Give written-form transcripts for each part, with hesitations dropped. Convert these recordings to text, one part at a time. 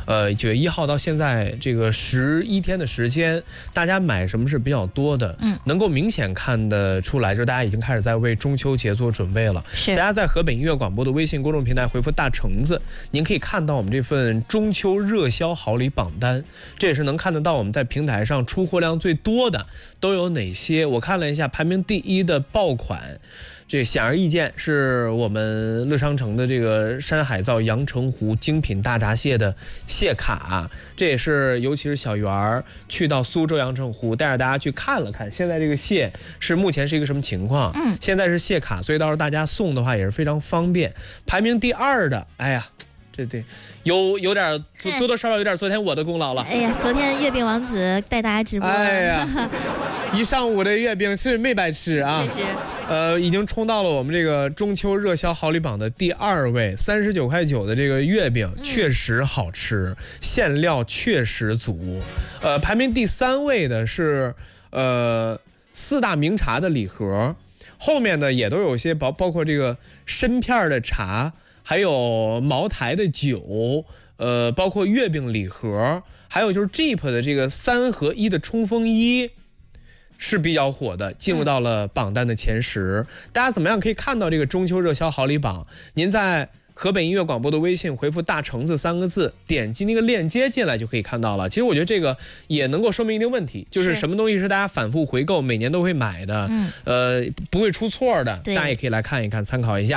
9月1号到现在这个11天的时间，大家买什么是比较多的？能够明显看得出来，就是大家已经开始在为中秋节做准备了。大家在河北音乐广播的微信公众平台回复大橙子，您可以看到我们这份中秋热销好礼榜单，这也是能看得到我们在平台上出货量最多的都有哪些。我看了一下，排名第1的爆款，这显而易见是我们乐商城的这个山海造阳澄湖精品大闸蟹的蟹卡，这也是尤其是小圆去到苏州阳澄湖带着大家去看了看，现在这个蟹是目前是一个什么情况？现在是蟹卡，所以到时候大家送的话也是非常方便。排名第2的，哎呀，这有点多多少少有点昨天我的功劳了。 哎呀，昨天月饼王子带大家直播。 哎呀，一上午的月饼是没白吃啊。 确实。 已经冲到了我们这个中秋热销好礼榜的第2位，39.9块的这个月饼确实好吃，馅料确实足。排名第3位的是4大名茶的礼盒，后面呢也都有些包括这个参片的茶，还有茅台的酒，包括月饼礼盒，还有就是 Jeep 的这个3合1的冲锋衣。是比较火的，进入到了榜单的前10。大家怎么样可以看到这个中秋热销好礼榜？您在河北音乐广播的微信回复大橙子3个字，点击那个链接进来就可以看到了。其实我觉得这个也能够说明一定问题，就是什么东西是大家反复回购，每年都会买的，不会出错的，大家也可以来看一看，参考一下。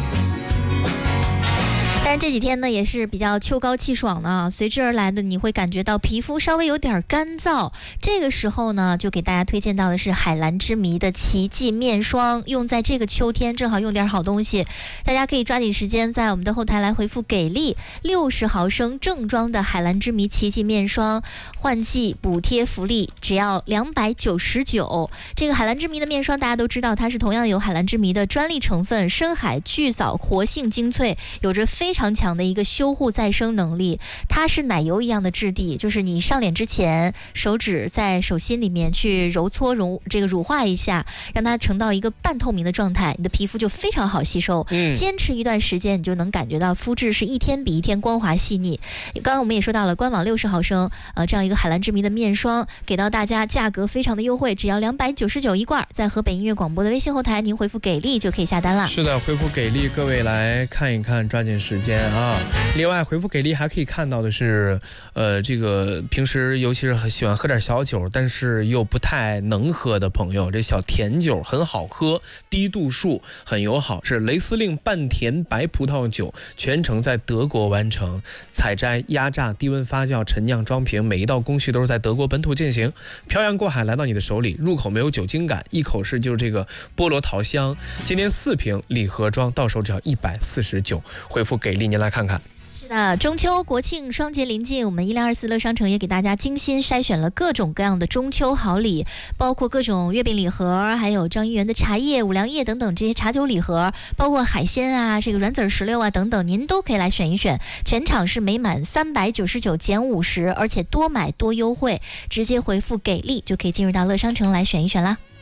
但是这几天呢也是比较秋高气爽呢，随之而来的你会感觉到皮肤稍微有点干燥，这个时候呢就给大家推荐到的是海蓝之谜的奇迹面霜，用在这个秋天正好用点好东西，大家可以抓紧时间在我们的后台来回复给力，60毫升正装的海蓝之谜奇迹面霜，换季补贴福利只要299。这个海蓝之谜的面霜大家都知道，它是同样有海蓝之谜的专利成分深海巨藻活性精粹，有着非常强的一个修护再生能力，它是奶油一样的质地，就是你上脸之前手指在手心里面去揉搓这个乳化一下，让它呈到一个半透明的状态，你的皮肤就非常好吸收，坚持一段时间你就能感觉到肤质是一天比一天光滑细腻。刚刚我们也说到了官网60毫升这样一个海蓝之谜的面霜给到大家，价格非常的优惠，只要299一罐，在河北音乐广播的微信后台您回复给力就可以下单了。 是的，回复给力，各位来看一看，抓紧时间啊！另外回复给力还可以看到的是，这个平时尤其是很喜欢喝点小酒，但是又不太能喝的朋友，这小甜酒很好喝，低度数，很友好，是雷司令半甜白葡萄酒，全程在德国完成，采摘、压榨、低温发酵、陈酿、装瓶，每一道工序都是在德国本土进行，漂洋过海来到你的手里，入口没有酒精感，一口是就是这个菠萝桃香。今天4瓶礼盒装，到手只要149，回复给力您来看看。 是的，中秋国庆双节临近，我们1024乐商城也给大家精心筛选了各种各样的中秋好礼，包括各种月饼礼盒，还有张一元的茶叶、五粮液等等这些茶酒礼盒，包括海鲜啊、这个软籽石榴啊等等，您都可以来选一选。全场是每满399减50，而且多买多优惠，直接回复给力就可以进入到乐商城来选一选啦。